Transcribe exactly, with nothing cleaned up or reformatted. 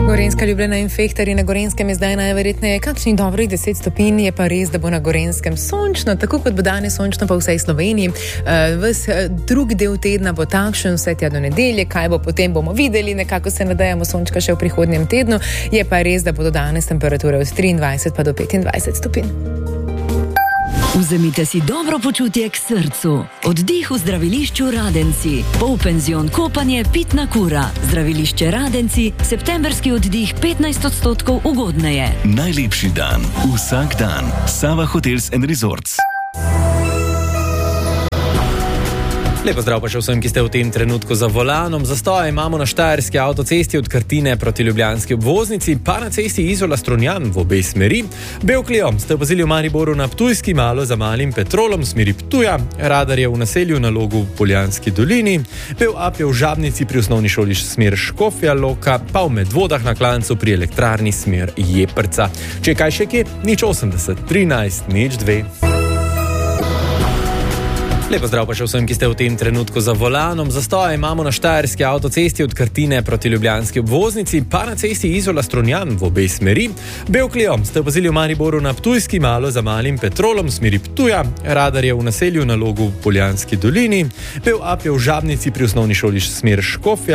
Gorenjska, Ljubljana in Fehter na Gorenskem je zdaj najverjetneje kakšnih dobrih deset stopinj, je pa res, da bo na Gorenskem sončno, tako kot bo danes sončno pa v vsej Sloveniji. Ves drugi del tedna bo takšen, vse tja do nedelje, kaj bo potem bomo videli, nekako se nadejamo sončka še v prihodnjem tednu, je pa res, da bodo danes temperature od triindvajset pa do petindvajset stopinj. Vzemite si dobro počutje k srcu. Oddih v zdravilišču Radenci. Polpenzion kopanje, pitna kura. Zdravilišče Radenci, septemberski oddih petnajst odstotkov ugodneje. Najlepši dan, vsak dan. Sava Hotels and Resorts. Lepo zdrav pa še vsem, ki ste v tem trenutku za volanom. Zastoje imamo na Štajerski avtocesti od Krtine proti ljubljanski obvoznici, pa na cesti Izola-Strunjan v obe smeri. Bevklijo ste opazili v Mariboru na Ptujski, malo za Malim Petrolom v smeri Ptuja. Radar je v naselju na Logu v Poljanski dolini. Bev-ap je v Žabnici pri osnovni šoli smer Škofja Loka, pa v Medvodah na Klancu pri elektrarni smer Jeprca. Če kaj še kje, nič osemdeset, trinajst, nič dve. Lepo zdrav pa še vsem, ki ste v tem trenutku za volanom. Zastoje imamo na Štajerski avtocesti od Krtine proti ljubljanski obvoznici, pa na cesti Izola-Strunjan v obe smeri. Bevklijo ste opazili v Mariboru na Ptujski, malo za Malim Petrolom v smeri Ptuja. Radar je v naselju na Logu v Poljanski dolini. Bev-ap je v Žabnici pri osnovni šoli smer Škofja